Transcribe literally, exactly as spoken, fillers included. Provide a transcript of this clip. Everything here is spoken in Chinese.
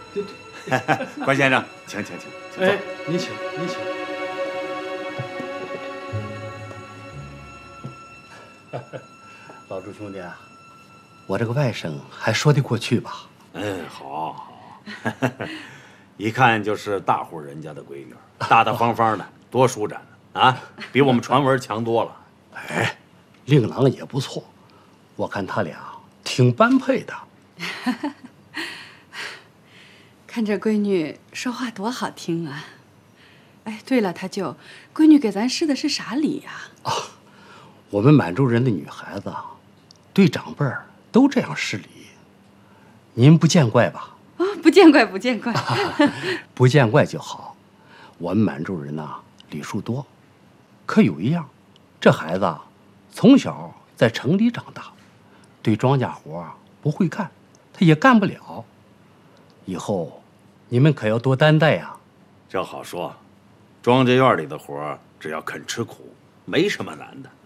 对对。关先生，请请请，请哎，您请，您请。老朱兄弟啊，我这个外甥还说得过去吧？ 嗯，好，好，一看就是大户人家的闺女，大大方方的，多舒展呢啊，比我们传闻强多了。 哎，令郎也不错，我看他俩挺般配的。 看这闺女说话多好听啊！哎，对了，他舅，闺女给咱施的是啥礼呀？ 啊，我们满洲人的女孩子，对长辈儿都这样施礼，您不见怪吧？ 啊，不见怪，不见怪， 不见怪就好。我们满洲人呐，礼数多，可有一样，这孩子从小在城里长大，对庄稼活不会干，他也干不了。以后你们可要多担待呀。 这好说，庄稼院里的活只要肯吃苦，没什么难的。